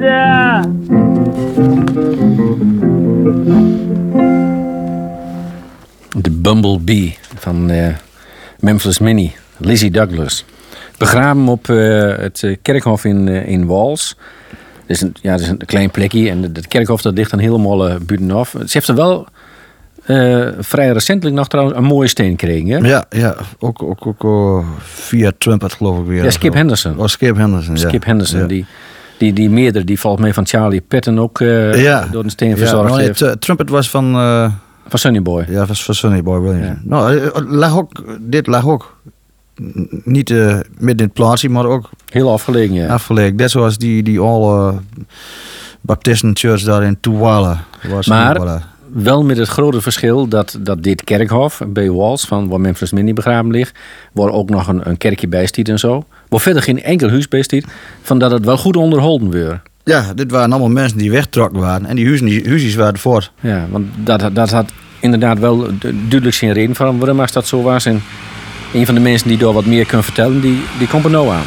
De Bumblebee van Memphis Minnie, Lizzie Douglas. Begraven op het kerkhof in Wals. Het is een klein plekje en het kerkhof dat ligt dan helemaal buitenaf. Ze heeft er wel vrij recentelijk nog trouwens een mooie steen gekregen. Hè? Ja. Ook via Trumpet geloof ik weer. Ja, Skip Henderson. Oh, Skip Henderson, ja. Skip Henderson, ja. Die meerdere, die valt mee van Charlie Patton ook door een steen verzorgd heeft. Trumpet was van... van Sonny Boy. Ja, was van Sonny Boy Williams. Ja. Nou, dit lag ook niet midden in het plaatsje, maar ook... Heel afgelegen, ja. Afgelegen. Net zoals die oude Baptisten Church daar in Douala. Maar wel met het grote verschil dat dit kerkhof bij Wals, van waar Memphis Minnie begraven ligt, waar ook nog een kerkje bij stiet en zo, waar verder geen enkel huis bij stiet, van dat het wel goed onderhouden werd. Ja, dit waren allemaal mensen die weggetrokken waren en die huisjes waren voort. Ja, want dat had inderdaad wel duidelijk zijn reden van waarom dat zo was. En een van de mensen die daar wat meer kunnen vertellen, die komt er nou aan.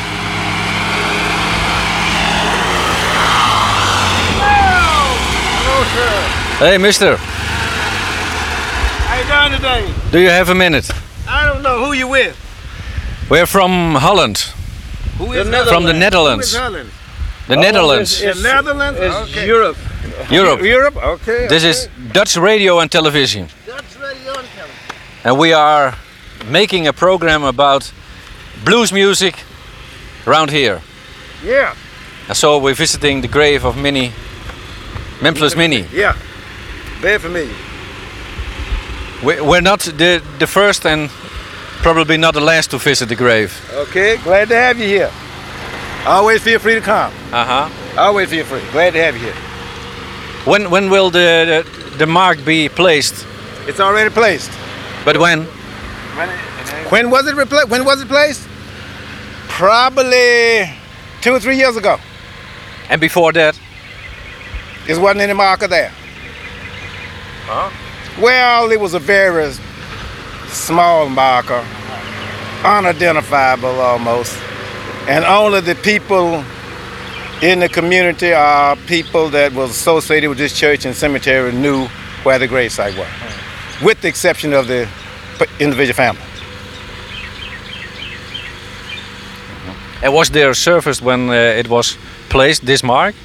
Hey, mister. How you doing today? Do you have a minute? I don't know. Who you with? We're from Holland. Who is From the Netherlands. Who is Holland? The Netherlands. The Netherlands? Okay. Europe. Europe. Okay. This is Dutch radio and television. Dutch radio and television. And we are making a program about blues music around here. Yeah. And so we're visiting the grave of Memphis Minnie. Yeah. Very familiar. We're not the first and probably not the last to visit the grave. Okay. Glad to have you here. Always feel free to come. Uh-huh. Always feel free. Glad to have you here. When will the mark be placed? It's already placed. But when? When was it placed? Probably 2 or 3 years ago. And before that? There wasn't any marker there. Huh? Well, it was a very small marker, unidentifiable almost. And only the people in the community or people that was associated with this church and cemetery knew where the gravesite was, with the exception of the individual family. And was there a service when it was placed, this mark?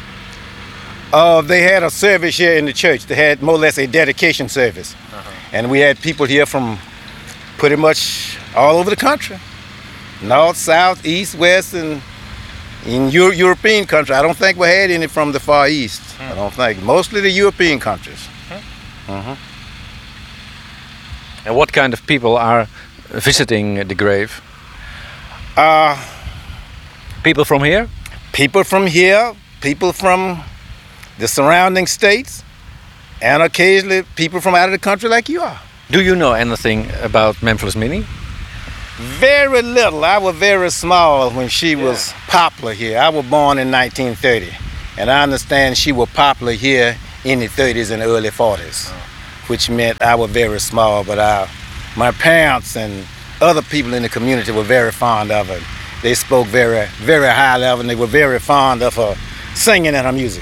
They had a service here in the church. They had more or less a dedication service. And we had people here from pretty much all over the country. North, south, east, west, and in European countries. I don't think we had any from the Far East. I don't think. Mostly the European countries. And what kind of people are visiting the grave? People from here? People from here, people from the surrounding states, and occasionally people from out of the country like you are. Do you know anything about Memphis Minnie? Very little. I was very small when she was popular here. I was born in 1930, and I understand she was popular here in the 30s and early 40s, which meant I was very small, but my parents and other people in the community were very fond of her. They spoke very, very highly of her, and they were very fond of her singing and her music.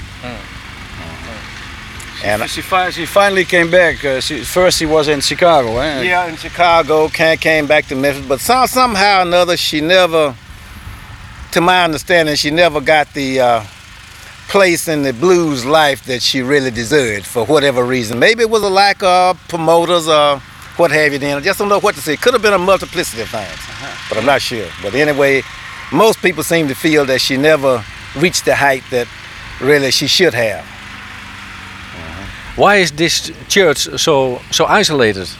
And she finally came back. First she was in Chicago, eh? Yeah, in Chicago, came back to Memphis, but somehow or another she never, to my understanding, she never got the place in the blues life that she really deserved for whatever reason. Maybe it was a lack of promoters or what have you then. I just don't know what to say. Could have been a multiplicity of things, but I'm not sure. But anyway, most people seem to feel that she never reached the height that really she should have. Why is this church so isolated?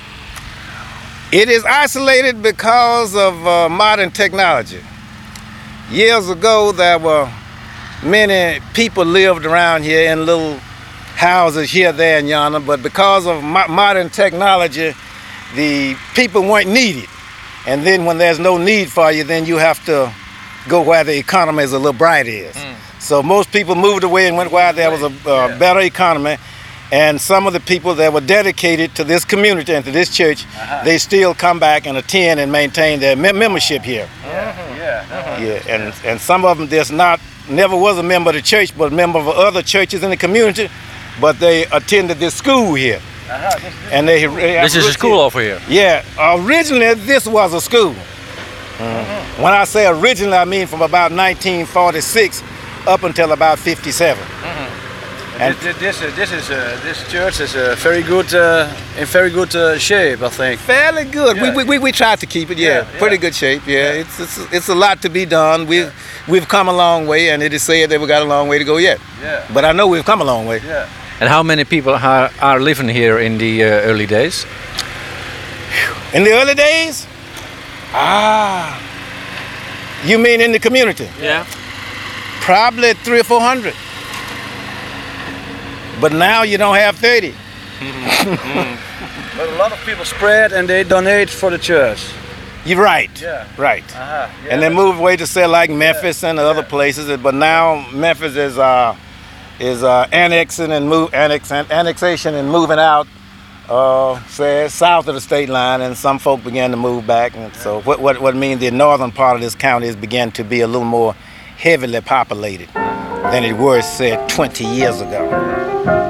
It is isolated because of modern technology. Years ago, there were many people lived around here in little houses here, there, and yonder, but because of modern technology, the people weren't needed. And then when there's no need for you, then you have to go where the economy is a little brighter is. So most people moved away and went where there was a better economy. And some of the people that were dedicated to this community and to this church, they still come back and attend and maintain their membership here. And some of them just not never was a member of the church, but a member of other churches in the community. But they attended this school here. And This is a school over here. Yeah, originally this was a school. When I say originally, I mean from about 1946 up until about 57. And this church is very good in very good shape, I think. Fairly good. Yeah. We tried to keep it. Yeah, Yeah, pretty yeah. good shape. Yeah, it's a lot to be done. We've come a long way, and it is said that we got a long way to go yet. Yeah. But I know we've come a long way. Yeah. And how many people are living here in the early days? In the early days, you mean in the community? Yeah. Probably 300 or 400. But now you don't have 30. But a lot of people spread and they donate for the church. You're right. Yeah. Right. Yeah. And they moved away to say like Memphis and other places. But now Memphis is annexing and annexation and moving out, say south of the state line, and some folk began to move back. And so what means the northern part of this county has began to be a little more heavily populated than it was, said, 20 years ago.